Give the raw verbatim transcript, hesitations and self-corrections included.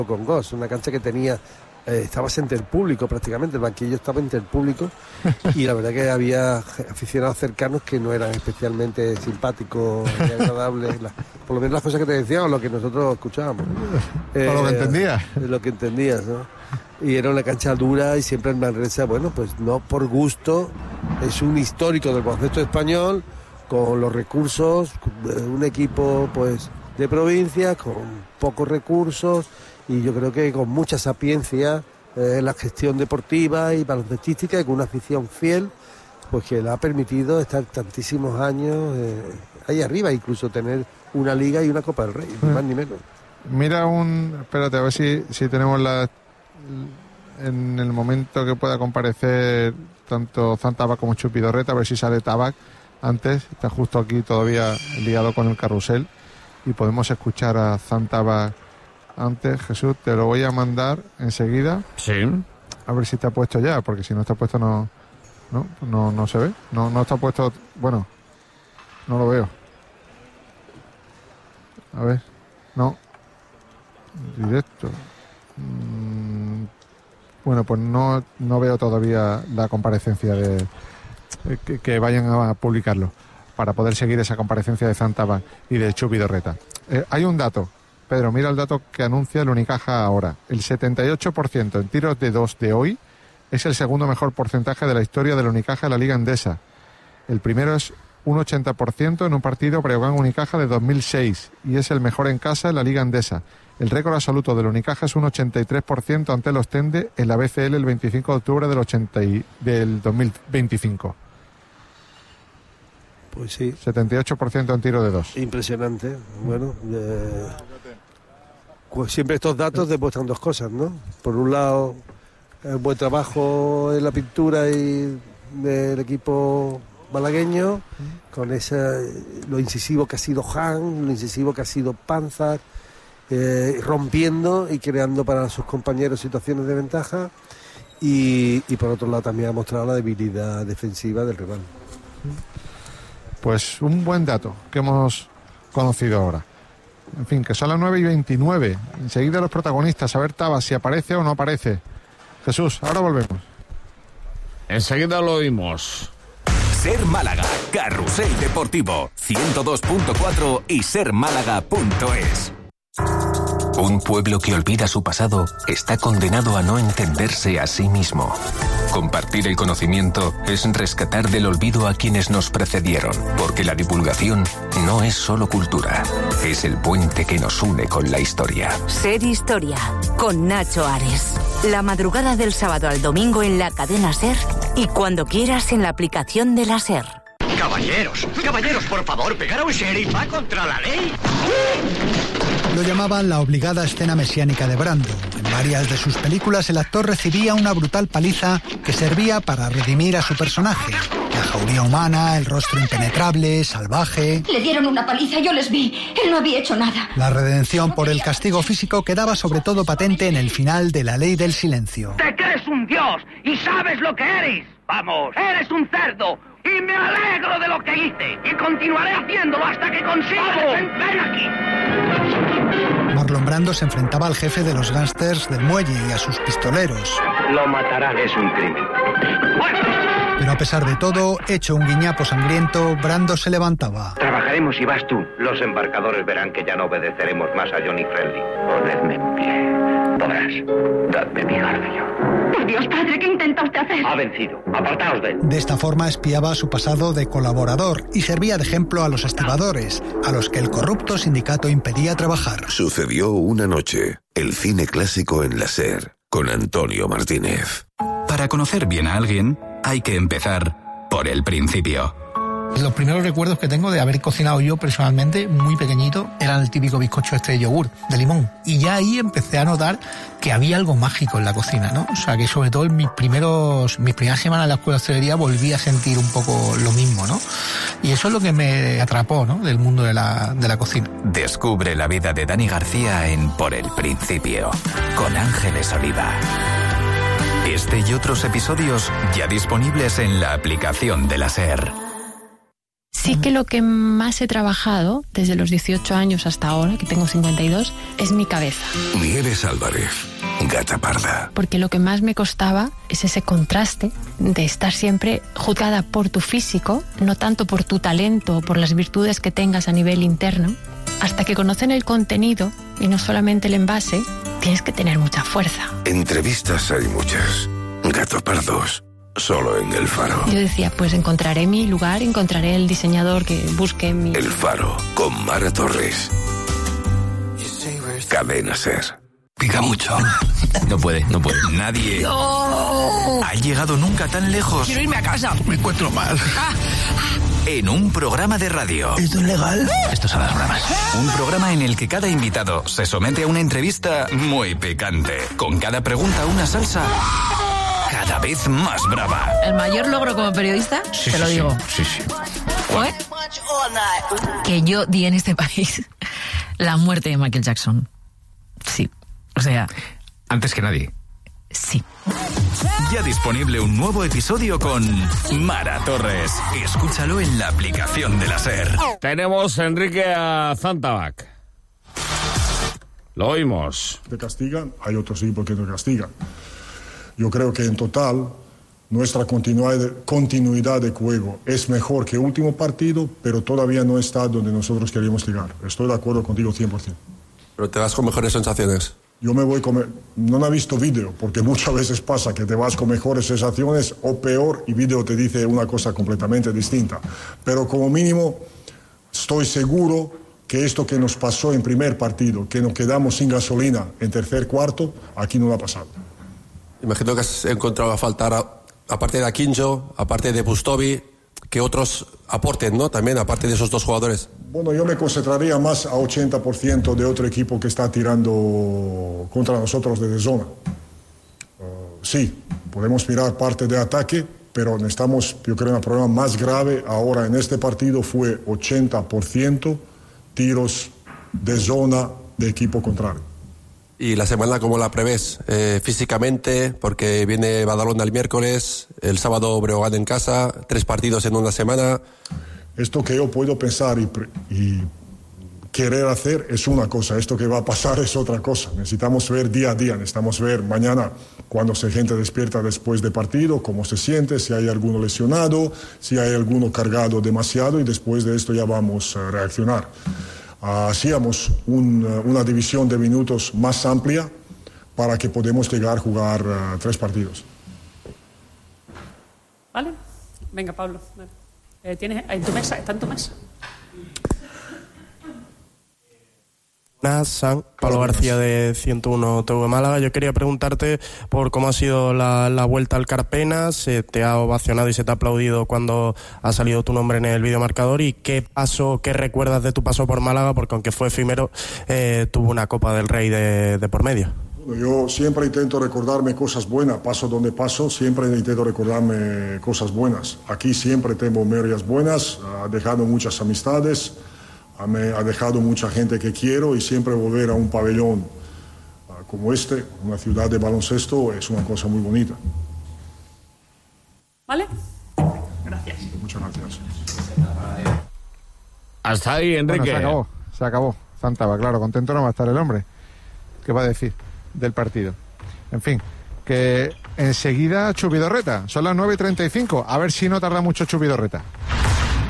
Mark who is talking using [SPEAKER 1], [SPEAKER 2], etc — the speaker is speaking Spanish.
[SPEAKER 1] con Gos, una cancha que tenía, eh, estabas entre el público prácticamente, el banquillo estaba entre el público y la verdad que había aficionados cercanos que no eran especialmente simpáticos y agradables, la, por lo menos las cosas que te decían o lo que nosotros escuchábamos.
[SPEAKER 2] Eh, por lo que entendías.
[SPEAKER 1] Lo que entendías, ¿no? Y era una cancha dura y siempre en Manresa, bueno, pues no por gusto, es un histórico del baloncesto español, con los recursos, un equipo pues de provincia, con pocos recursos y yo creo que con mucha sapiencia eh, en la gestión deportiva y baloncestística y con una afición fiel, pues que le ha permitido estar tantísimos años eh, ahí arriba, incluso tener una liga y una Copa del Rey, ni más ni menos.
[SPEAKER 2] Mira un... Espérate, a ver si, si tenemos la... En el momento que pueda comparecer tanto Zantabac como Chupidorreta, a ver si sale Tabac antes. Está justo aquí todavía liado con el carrusel y podemos escuchar a Zantabac antes. Jesús, te lo voy a mandar enseguida.
[SPEAKER 3] Sí.
[SPEAKER 2] A ver si está puesto ya, porque si no está puesto no no no, no se ve. No, no está puesto... Bueno, no lo veo. A ver, no. Directo. Mm, bueno, pues no, no veo todavía la comparecencia de que, que vayan a publicarlo para poder seguir esa comparecencia de Zantabac y de Chupidorreta. Eh, hay un dato, Pedro, mira el dato que anuncia el Unicaja ahora. El setenta y ocho por ciento en tiros de dos de hoy es el segundo mejor porcentaje de la historia del Unicaja en la Liga Endesa. El primero es un ochenta por ciento en un partido Breogán-Unicaja de dos mil seis y es el mejor en casa en la Liga Endesa. El récord absoluto del Unicaja es un ochenta y tres por ciento ante el Ostende en la B C L el veinticinco de octubre del, ochenta y, del dos mil veinticinco.
[SPEAKER 1] Pues sí.
[SPEAKER 2] setenta y ocho por ciento en tiro de dos.
[SPEAKER 1] Impresionante. Bueno, eh, pues siempre estos datos demuestran dos cosas, ¿no? Por un lado, el buen trabajo en la pintura y del equipo malagueño, con esa, lo incisivo que ha sido Han, lo incisivo que ha sido Panzar, eh, rompiendo y creando para sus compañeros situaciones de ventaja, y, y por otro lado también ha mostrado la debilidad defensiva del rival.
[SPEAKER 2] Pues un buen dato que hemos conocido ahora. En fin, que son las nueve y veintinueve. Enseguida los protagonistas, a ver Tabas si aparece o no aparece. Jesús, ahora volvemos.
[SPEAKER 3] Enseguida lo oímos.
[SPEAKER 4] Ser Málaga, Carrusel Deportivo, ciento dos punto cuatro y ser málaga punto es. Un pueblo que olvida su pasado está condenado a no entenderse a sí mismo. Compartir el conocimiento es rescatar del olvido a quienes nos precedieron, porque la divulgación no es solo cultura, es el puente que nos une con la historia.
[SPEAKER 5] Ser Historia, con Nacho Ares. La madrugada del sábado al domingo en la cadena SER y cuando quieras en la aplicación de la SER.
[SPEAKER 6] Caballeros, caballeros, por favor, pegar a un sheriff va contra la ley.
[SPEAKER 7] Lo llamaban la obligada escena mesiánica de Brando. En varias de sus películas el actor recibía una brutal paliza que servía para redimir a su personaje. La jauría humana, el rostro impenetrable, salvaje.
[SPEAKER 8] Le dieron una paliza, yo les vi. Él no había hecho nada.
[SPEAKER 7] La redención por el castigo físico quedaba sobre todo patente en el final de La Ley del Silencio.
[SPEAKER 6] Te crees un dios y sabes lo que eres. Vamos, eres un cerdo. Y me alegro de lo que hice. Y continuaré haciéndolo hasta que consiga. Ven, ven aquí.
[SPEAKER 7] Marlon Brando se enfrentaba al jefe de los gángsters del muelle y a sus pistoleros.
[SPEAKER 6] Lo matarán, es un crimen.
[SPEAKER 7] Pero a pesar de todo, hecho un guiñapo sangriento, Brando se levantaba.
[SPEAKER 6] Trabajaremos y vas tú. Los embarcadores verán que ya no obedeceremos más a Johnny Friendly. Ponedme en pie. Podrás. Dadme mi garfio.
[SPEAKER 8] Por Dios, padre, ¿qué intenta usted hacer?
[SPEAKER 6] Ha vencido. Apartaos de él.
[SPEAKER 7] De esta forma espiaba su pasado de colaborador y servía de ejemplo a los estibadores, a los que el corrupto sindicato impedía trabajar.
[SPEAKER 9] Sucedió una noche. El cine clásico en la SER, con Antonio Martínez.
[SPEAKER 4] Para conocer bien a alguien, hay que empezar por el principio.
[SPEAKER 10] Los primeros recuerdos que tengo de haber cocinado yo personalmente, muy pequeñito, eran el típico bizcocho este de yogur, de limón. Y ya ahí empecé a notar que había algo mágico en la cocina, ¿no? O sea, que sobre todo en mis primeros, mis primeras semanas en la escuela de hostelería volví a sentir un poco lo mismo, ¿no? Y eso es lo que me atrapó, ¿no? Del mundo de la, de la cocina.
[SPEAKER 4] Descubre la vida de Dani García en Por el Principio, con Ángeles Oliva. Este y otros episodios ya disponibles en la aplicación de la SER.
[SPEAKER 11] Sí que lo que más he trabajado desde los dieciocho años hasta ahora, que tengo cincuenta y dos, es mi cabeza.
[SPEAKER 9] Nieves Álvarez, Gata Parda.
[SPEAKER 11] Porque lo que más me costaba es ese contraste de estar siempre juzgada por tu físico, no tanto por tu talento o por las virtudes que tengas a nivel interno. Hasta que conocen el contenido y no solamente el envase, tienes que tener mucha fuerza.
[SPEAKER 9] Entrevistas hay muchas. Gato Pardos, solo en El Faro.
[SPEAKER 11] Yo decía, pues encontraré mi lugar, encontraré el diseñador que busque mi...
[SPEAKER 9] El Faro, con Mara Torres. Cadena SER.
[SPEAKER 12] Pica mucho. No puede, no puede. Nadie
[SPEAKER 13] no.
[SPEAKER 12] ha llegado nunca tan lejos.
[SPEAKER 13] Quiero irme a casa.
[SPEAKER 12] Me encuentro mal. En un programa de radio.
[SPEAKER 13] ¿Esto es legal?
[SPEAKER 12] Esto son las bromas. Un programa en el que cada invitado se somete a una entrevista muy picante. Con cada pregunta una salsa cada vez más brava.
[SPEAKER 14] El mayor logro como periodista,
[SPEAKER 12] sí,
[SPEAKER 14] te
[SPEAKER 12] sí,
[SPEAKER 14] lo digo.
[SPEAKER 12] Sí, sí.
[SPEAKER 14] ¿Fue? Que yo di en este país la muerte de Michael Jackson. Sí. O sea...
[SPEAKER 12] Antes que nadie.
[SPEAKER 14] Sí.
[SPEAKER 12] Ya disponible un nuevo episodio con Mara Torres. Escúchalo en la aplicación de la SER.
[SPEAKER 3] Tenemos a Enrique Zantabac. Lo oímos.
[SPEAKER 15] Te castigan, hay otros equipos que te castigan. Yo creo que en total nuestra continuidad de juego es mejor que el último partido, pero todavía no está donde nosotros queríamos llegar. Estoy de acuerdo contigo cien por ciento.
[SPEAKER 16] Pero te vas con mejores sensaciones.
[SPEAKER 15] Yo me voy con... No he visto vídeo, porque muchas veces pasa que te vas con mejores sensaciones o peor y vídeo te dice una cosa completamente distinta. Pero como mínimo estoy seguro que esto que nos pasó en primer partido, que nos quedamos sin gasolina en tercer cuarto, aquí no va a pasar.
[SPEAKER 16] Imagino que has encontrado a faltar, a, aparte de Akinjo, aparte de Bustovi, que otros aporten, ¿no? También, aparte de esos dos jugadores.
[SPEAKER 15] Bueno, yo me concentraría más a ochenta por ciento de otro equipo que está tirando contra nosotros desde zona. Uh, sí, podemos mirar parte de ataque, pero necesitamos, yo creo, un problema más grave ahora en este partido fue ochenta por ciento tiros de zona de equipo contrario.
[SPEAKER 16] ¿Y la semana cómo la prevés? Eh, físicamente, porque viene Badalona el miércoles, el sábado Breogán en casa, tres partidos en una semana.
[SPEAKER 15] Esto que yo puedo pensar y, y querer hacer es una cosa, esto que va a pasar es otra cosa. Necesitamos ver día a día, necesitamos ver mañana cuando se gente despierta después de partido, cómo se siente, si hay alguno lesionado, si hay alguno cargado demasiado y después de esto ya vamos a reaccionar. Hacíamos un, una división de minutos más amplia para que podamos llegar a jugar uh, tres partidos.
[SPEAKER 17] Vale, venga Pablo, eh, ¿tienes en tu mesa? ¿Está en tu mesa?
[SPEAKER 18] Buenas, San Pablo García de ciento uno T V Málaga. Yo quería preguntarte por cómo ha sido la, la vuelta al Carpena. Se te ha ovacionado y se te ha aplaudido cuando ha salido tu nombre en el videomarcador, y qué paso, qué recuerdas de tu paso por Málaga, porque aunque fue efímero, eh, tuvo una Copa del Rey de, de por medio.
[SPEAKER 15] Bueno, yo siempre intento recordarme cosas buenas, paso donde paso, siempre intento recordarme cosas buenas. Aquí siempre tengo memorias buenas, ha dejado muchas amistades, me ha dejado mucha gente que quiero, y siempre volver a un pabellón uh, como este, una ciudad de baloncesto, es una cosa muy bonita.
[SPEAKER 17] ¿Vale? Gracias.
[SPEAKER 15] Muchas gracias.
[SPEAKER 3] Hasta ahí, Enrique.
[SPEAKER 2] Bueno, se acabó, se acabó. Fantaba, claro, contento no va a estar el hombre. ¿Qué va a decir del partido? En fin, que enseguida Chubidorreta. Son las nueve y treinta y cinco. A ver si no tarda mucho Chubidorreta.